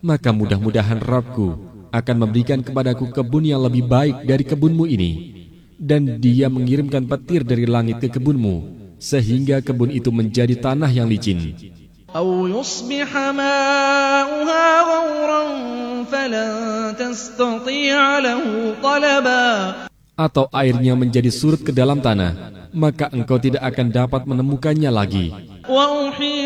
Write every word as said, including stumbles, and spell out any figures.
maka mudah-mudahan Rabb-Ku akan memberikan kepadaku kebun yang lebih baik dari kebunmu ini, dan Dia mengirimkan petir dari langit ke kebunmu sehingga kebun itu menjadi tanah yang licin. أَوْ يُصْبِحَ مَاؤُهَا غَوْرًا فَلَن تَسْتَطِيعَ لَهُ طَلَبًا. Atau airnya menjadi surut ke dalam tanah, maka engkau tidak akan dapat menemukannya lagi.